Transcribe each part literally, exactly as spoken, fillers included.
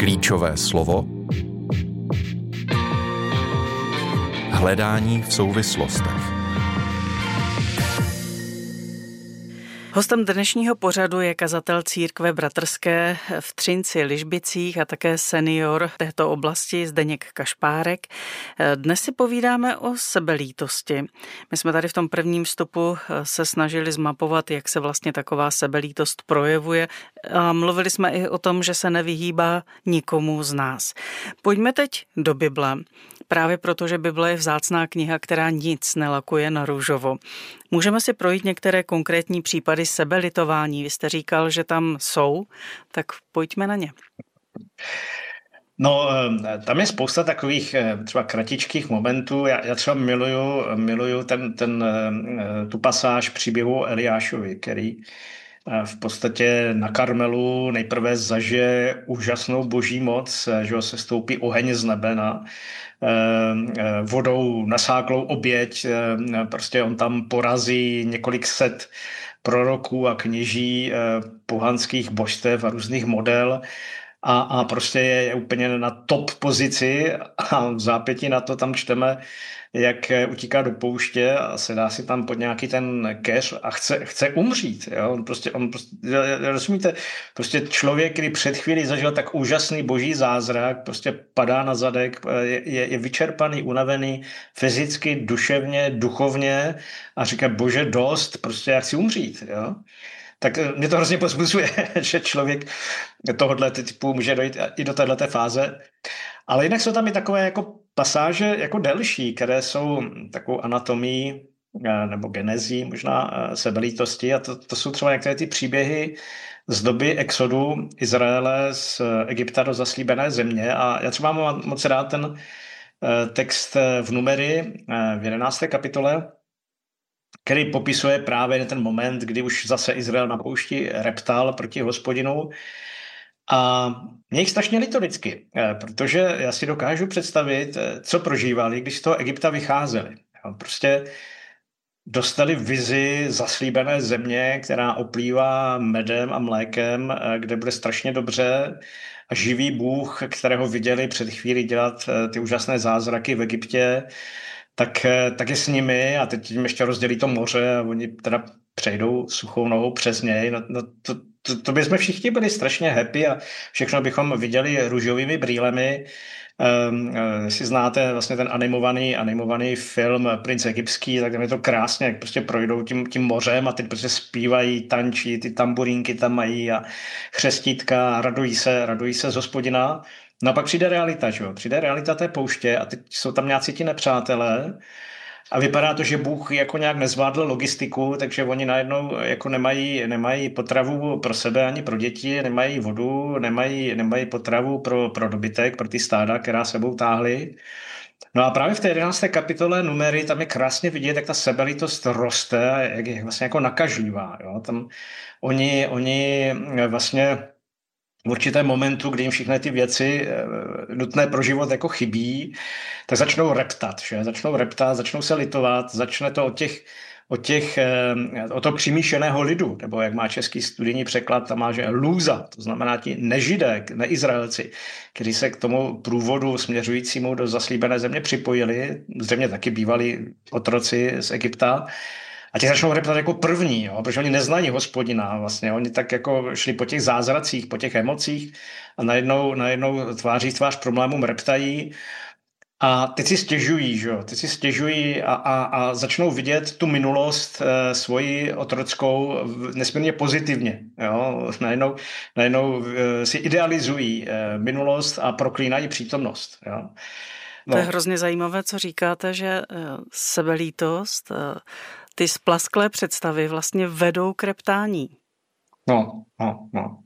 Klíčové slovo hledání v souvislostech. Hostem dnešního pořadu je kazatel církve bratrské v Třinci Ližbicích a také senior této oblasti Zdeněk Kašpárek. Dnes si povídáme o sebelítosti. My jsme tady v tom prvním vstupu se snažili zmapovat, jak se vlastně taková sebelítost projevuje a mluvili jsme i o tom, že se nevyhýbá nikomu z nás. Pojďme teď do Bible. Právě proto, že Bible je vzácná kniha, která nic nelakuje na růžovo. Můžeme si projít některé konkrétní případy sebelitování. Vy jste říkal, že tam jsou, tak pojďme na ně. No, tam je spousta takových třeba kratičkých momentů. Já, já třeba miluju, miluju ten, ten, tu pasáž příběhu Eliášovi, který v podstatě na Karmelu nejprve zažije úžasnou boží moc, že ho se stoupí oheň z nebe na vodou nasáklou oběť. Prostě on tam porazí několik set proroků a kněží pohanských božstev a různých model a, a prostě je úplně na top pozici a v zápětí na to tam čteme, jak utíká do pouště a sedá si tam pod nějaký ten keř a chce, chce umřít. Jo? On prostě, on prostě, rozumíte, prostě člověk, který před chvílí zažil tak úžasný boží zázrak, prostě padá na zadek, je, je vyčerpaný, unavený fyzicky, duševně, duchovně a říká, bože, dost, prostě já chci umřít. Jo? Tak mě to hrozně pozbuzuje, že člověk tohohle typu může dojít i do téhleté fáze. Ale jinak jsou tam i takové jako pasáže jako delší, které jsou takovou anatomií nebo genezí možná sebelítosti a to, to jsou třeba některé ty příběhy z doby exodu Izraele z Egypta do zaslíbené země a já třeba mám moc rád ten text v Numery v jedenácté kapitole, který popisuje právě ten moment, kdy už zase Izrael na poušti reptal proti Hospodinu. A mě jich strašně líto vždycky, protože já si dokážu představit, co prožívali, když z toho Egypta vycházeli. Prostě dostali vizi zaslíbené země, která oplývá medem a mlékem, kde bude strašně dobře a živý Bůh, kterého viděli před chvíli dělat ty úžasné zázraky v Egyptě, tak, tak je s nimi a teď jim ještě rozdělí to moře a oni teda přejdou suchou nohou přes něj. No, no to, to, to by jsme všichni byli strašně happy a všechno bychom viděli růžovými brýlemi. Um, jestli znáte vlastně ten animovaný, animovaný film Princ egyptský, tak tam je to krásně, jak prostě projdou tím, tím mořem a teď prostě zpívají, tančí, ty tamburínky tam mají a chřestítka a radují se, radují se z Hospodina. No a pak přijde realita, že jo? Přijde realita té pouště a teď jsou tam nějací ti nepřátelé a vypadá to, že Bůh jako nějak nezvládl logistiku, takže oni najednou jako nemají, nemají potravu pro sebe ani pro děti, nemají vodu, nemají, nemají potravu pro, pro dobytek, pro ty stáda, která sebou táhly. No a právě v té jedenácté kapitole Numery tam je krásně vidět, jak ta sebelítost roste a jak je vlastně jako nakažlivá. Jo? Tam oni, oni vlastně v určitém momentu, kdy jim všechny ty věci nutné pro život jako chybí, tak začnou reptat, že? Začnou reptat, začnou se litovat, začne to od těch, od těch, od toho přimíšeného lidu, nebo jak má český studijní překlad, tam má, že lůza, to znamená ti nežidé, neizraelci, kteří se k tomu průvodu směřujícímu do zaslíbené země připojili, zřejmě taky bývali otroci z Egypta, a ti začnou reptat jako první, jo, protože oni neznají Hospodina vlastně. Oni tak jako šli po těch zázracích, po těch emocích a najednou, najednou tváří tvář problémům reptají a teď si stěžují, že jo, teď si stěžují a, a, a začnou vidět tu minulost e, svoji otrockou nesmírně pozitivně. Jo. Najednou, najednou e, si idealizují e, minulost a proklínají přítomnost. Jo. No. To je hrozně zajímavé, co říkáte, že e, sebelítost, e, ty splasklé představy vlastně vedou k reptání. No, no, no.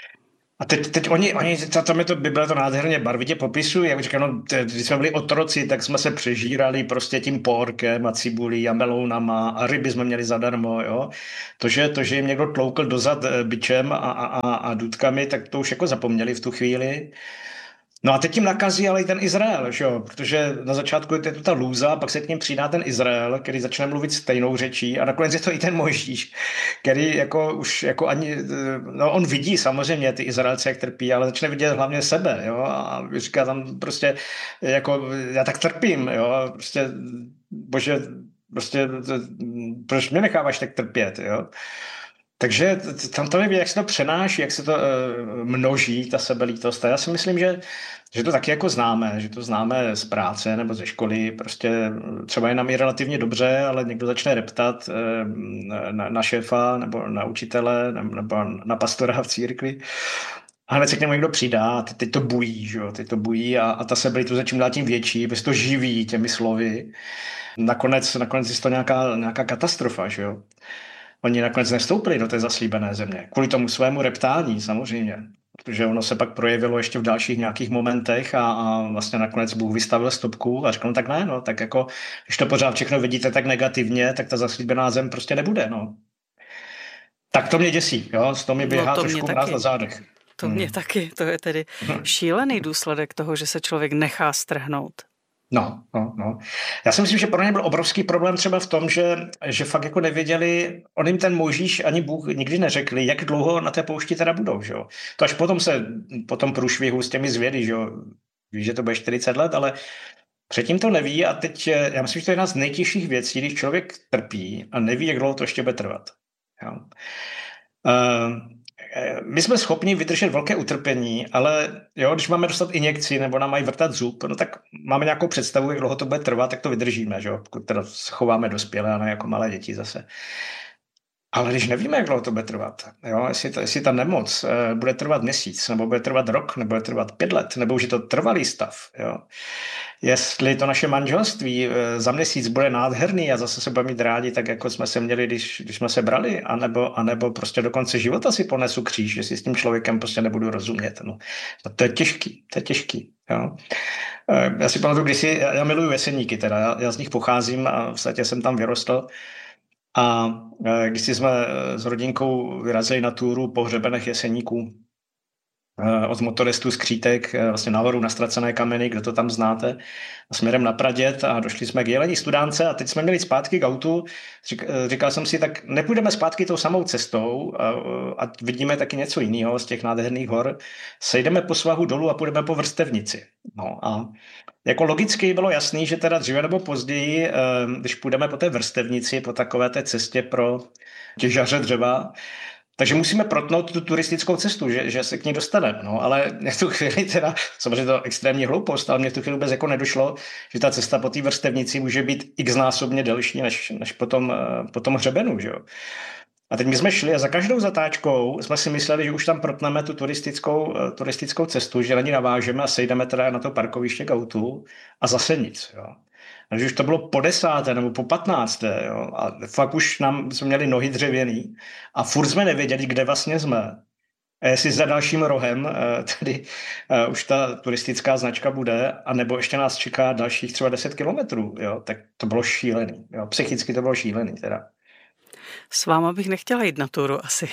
A teď, teď oni, oni tam je to, Bible to nádherně barvitě popisují, jak říkám, no, když jsme byli otroci, tak jsme se přežírali prostě tím pórkem a cibulí a melounama a ryby jsme měli zadarmo, jo. To, že, to, že jim někdo tloukl dozad bičem a, a, a, a důtkami, tak to už jako zapomněli v tu chvíli. No a teď tím nakazí ale i ten Izrael, že jo? Protože na začátku je to ta lůza, pak se k něm přidá ten Izrael, který začne mluvit stejnou řečí a nakonec je to i ten Mojžíš, který jako už jako ani, no on vidí samozřejmě ty Izraelce, jak trpí, ale začne vidět hlavně sebe, jo? A říká tam prostě jako já tak trpím, jo? Prostě bože, prostě proč mě necháváš tak trpět, jo? Takže tam to je, jak se to přenáší, jak se to uh, množí, ta sebelítost. A já si myslím, že, že to taky jako známe, že to známe z práce nebo ze školy. Prostě třeba je nám i relativně dobře, ale někdo začne reptat uh, na, na šéfa nebo na učitele nebo na pastora v církvi. A hned se k němu někdo přidá a teď, teď to bují, že jo? Teď to bují a, a ta sebelítost začím dát tím větší, protože to živí těmi slovy. Nakonec, nakonec je to nějaká, nějaká katastrofa, že jo? Oni nakonec nestoupili do té zaslíbené země. Kvůli tomu svému reptání samozřejmě. Protože ono se pak projevilo ještě v dalších nějakých momentech a, a vlastně nakonec Bůh vystavil stopku a řekl, no tak ne, no, tak jako, když to pořád všechno vidíte tak negativně, tak ta zaslíbená zem prostě nebude, no. Tak to mě děsí, jo, z toho mi běhá no, to trošku mráz na zádech. To mě hmm. taky, to je tedy šílený důsledek toho, že se člověk nechá strhnout. No, no, no. Já si myslím, že pro ně byl obrovský problém třeba v tom, že, že fakt jako nevěděli, on jim ten Mojžíš ani Bůh nikdy neřekli, jak dlouho na té poušti teda budou, že jo. To až potom se, po tom průšvihu s těmi zvědy, že jo, ví, že to bude čtyřicet let, ale předtím to neví a teď, já myslím, že to je jedna z nejtěžších věcí, když člověk trpí a neví, jak dlouho to ještě bude trvat. Jo. Uh, My jsme schopni vydržet velké utrpení, ale jo, když máme dostat injekci nebo nám mají vrtat zub, no tak máme nějakou představu, jak dlouho to bude trvat, tak to vydržíme, že jo, pokud teda chováme dospělé a ne jako malé děti zase. Ale když nevíme, jak dlouho to bude trvat, jo, jestli, to, jestli ta nemoc uh, bude trvat měsíc, nebo bude trvat rok, nebo bude trvat pět let, nebo už je to trvalý stav, jo. Jestli to naše manželství uh, za měsíc bude nádherný a zase se budeme mít rádi, tak jako jsme se měli, když, když jsme se brali, anebo, anebo prostě do konce života si ponesu kříž, jestli s tím člověkem prostě nebudu rozumět. No. To je těžký, to je těžký, jo. Uh, já si pamatuju, když si, já, já miluju Jeseníky, teda, já, já z nich pocházím a v podstatě jsem tam vyrostl. A když jsme s rodinkou vyrazili na túru po hřebenech Jeseníků od motoristů z Křítek, vlastně nahoru na Ztracené kameny, kdo to tam znáte, a směrem na Praděd a došli jsme k Jelení Studánce a teď jsme měli zpátky k autu. Říkal jsem si, tak nepůjdeme zpátky tou samou cestou a, a vidíme taky něco jiného z těch nádherných hor. Sejdeme po svahu dolů a půjdeme po vrstevnici. No a jako logicky bylo jasný, že teda dříve nebo později, když půjdeme po té vrstevnici, po takové té cestě pro těžaře dřeva, takže musíme protnout tu turistickou cestu, že, že se k ní dostaneme. No, ale mě v tu chvíli teda, samozřejmě to extrémní hloupost, ale mě v tu chvíli vůbec jako nedošlo, že ta cesta po té vrstevnici může být x-násobně delší než, než po tom, po tom hřebenu, že jo. A teď my jsme šli a za každou zatáčkou jsme si mysleli, že už tam protneme tu turistickou, turistickou cestu, že na ní navážeme a sejdeme teda na to parkoviště k autu a zase nic, jo. Takže už to bylo po desáté nebo po patnácté, jo. A fakt už nám jsme měli nohy dřevěný a furt jsme nevěděli, kde vlastně jsme. A jestli za dalším rohem tedy uh, už ta turistická značka bude, anebo ještě nás čeká dalších třeba deset kilometrů, jo. Tak to bylo šílený, jo. Psychicky to bylo šílený teda. S váma bych nechtěla jít na túru asi.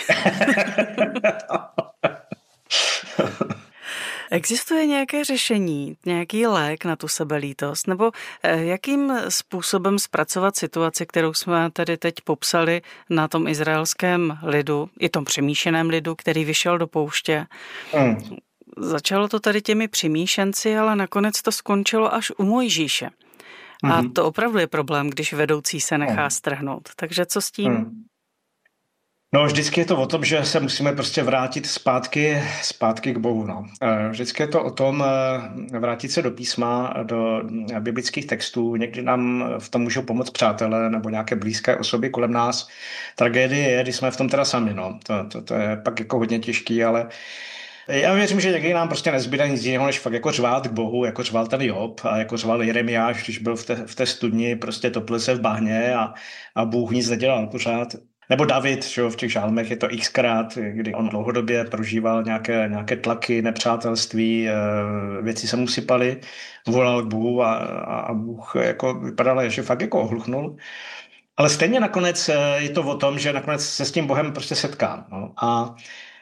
Existuje nějaké řešení, nějaký lék na tu sebelítost, nebo jakým způsobem zpracovat situaci, kterou jsme tady teď popsali na tom izraelském lidu, i tom přemíšeném lidu, který vyšel do pouště. Hmm. Začalo to tady těmi přemíšenci, ale nakonec to skončilo až u Mojžíše. Hmm. A to opravdu je problém, když vedoucí se nechá hmm. strhnout. Takže co s tím? Hmm. No, vždycky je to o tom, že se musíme prostě vrátit zpátky, zpátky k Bohu. No. Vždycky je to o tom vrátit se do písma, do biblických textů. Někdy nám v tom můžou pomoct přátelé nebo nějaké blízké osoby kolem nás. Tragédie je, když jsme v tom teda sami. No. To, to, to je pak jako hodně těžký, ale já věřím, že někdy nám prostě nezbyde nic jiného, než fakt jako řvát k Bohu, jako řval ten Job a jako řval Jeremiáš, když byl v té, v té studni, prostě topil se v bahně a, a Bůh nic nedělal pořád. Nebo David, že v těch žálmech je to xkrát, kdy on dlouhodobě prožíval nějaké, nějaké tlaky, nepřátelství, věci se mu sypaly, volal k Bohu a, a Bůh jako vypadal, že fakt jako ohluchnul. Ale stejně nakonec je to o tom, že nakonec se s tím Bohem prostě setká. No. A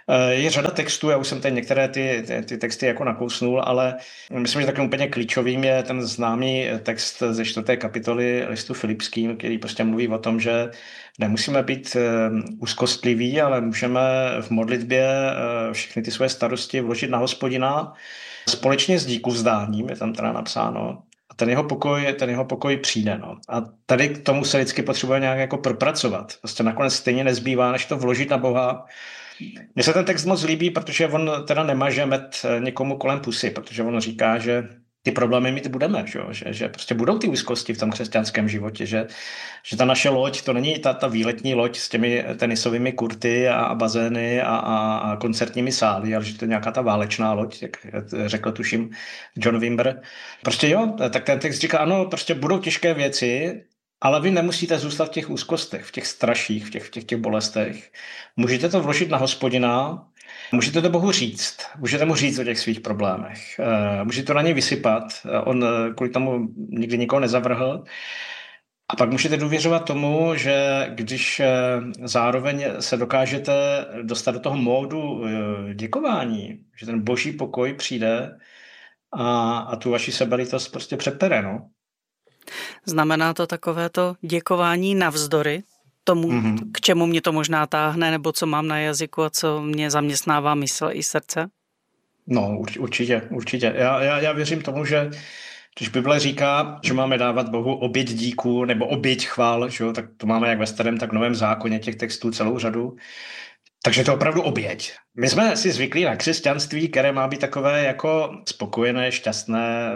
Je řada textů, já už jsem tady některé ty, ty, ty texty jako nakousnul, ale myslím, že takovým úplně klíčovým je ten známý text ze čtvrté kapitoly listu Filipským, který prostě mluví o tom, že nemusíme být úzkostliví, ale můžeme v modlitbě všechny ty své starosti vložit na Hospodina společně s díkuvzdáním, je tam teda napsáno. A ten jeho pokoj, ten jeho pokoj přijde. No. A tady k tomu se vždycky potřebuje nějak jako propracovat. Prostě nakonec stejně nezbývá, než to vložit na Boha. Mně se ten text moc líbí, protože on teda nemaže med někomu kolem pusy, protože on říká, že ty problémy mít budeme, že, že, že prostě budou ty úzkosti v tom křesťanském životě, že, že ta naše loď, to není ta, ta výletní loď s těmi tenisovými kurty a, a bazény a, a, a koncertními sály, ale že to je nějaká ta válečná loď, jak řekl tuším John Wimber. Prostě jo, tak ten text říká, ano, prostě budou těžké věci, ale vy nemusíte zůstat v těch úzkostech, v těch straších, v těch, v těch, těch bolestech. Můžete to vložit na Hospodina, můžete to Bohu říct, můžete mu říct o těch svých problémech, můžete to na něj vysypat, on kvůli tomu nikdy nikoho nezavrhl. A pak můžete důvěřovat tomu, že když zároveň se dokážete dostat do toho módu děkování, že ten boží pokoj přijde a, a tu vaši sebelitost prostě přepere, no. Znamená to takovéto děkování navzdory tomu, mm-hmm. k čemu mě to možná táhne, nebo co mám na jazyku a co mě zaměstnává mysl i srdce? No, určitě, určitě. Já, já, já věřím tomu, že když Bible říká, že máme dávat Bohu oběť díků nebo oběť chvál, že jo, tak to máme jak ve starém, tak v novém zákoně těch textů celou řadu. Takže to je opravdu oběť. My jsme si zvyklí na křesťanství, které má být takové jako spokojené, šťastné.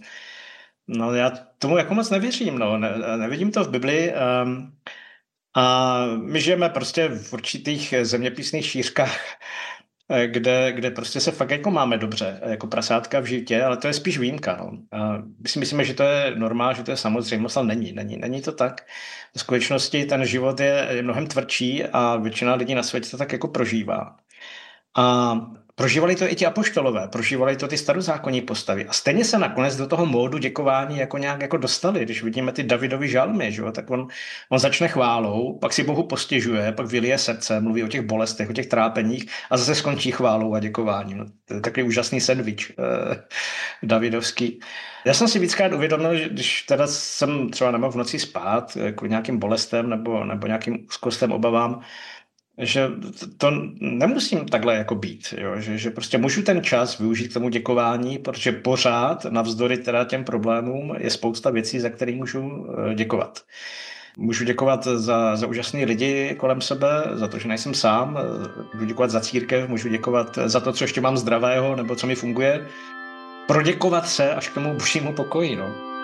No já tomu jako moc nevěřím, no. Ne, nevidím to v Biblii. Um, a my žijeme prostě v určitých zeměpisných šířkách, kde, kde prostě se fakt jako máme dobře, jako prasátka v životě, ale to je spíš výjimka. No. A my si myslíme, že to je normál, že to je samozřejmost, ale není, není, není to tak. V skutečnosti ten život je, je mnohem tvrdší a většina lidí na světě to tak jako prožívá. A prožívali to i ti apoštolové, prožívali to ty starozákonní postavy a stejně se nakonec do toho módu děkování jako nějak jako dostali. Když vidíme ty Davidovy žalmy, že jo, tak on, on začne chválou, pak si Bohu postěžuje, pak vylije srdce, mluví o těch bolestech, o těch trápeních a zase skončí chválou a děkováním. No, to je takový úžasný sendvič eh, davidovský. Já jsem si víckrát uvědomil, že když teda jsem třeba nemohl v noci spát kvůli nějakým bolestem nebo, nebo nějakým úzkostem, obavám, že to nemusím takhle jako být, jo? Že, že prostě můžu ten čas využít k tomu děkování, protože pořád navzdory teda těm problémům je spousta věcí, za které můžu děkovat. Můžu děkovat za, za úžasný lidi kolem sebe, za to, že nejsem sám, můžu děkovat za církev, můžu děkovat za to, co ještě mám zdravého nebo co mi funguje. Proděkovat se až k tomu božímu pokoji, no.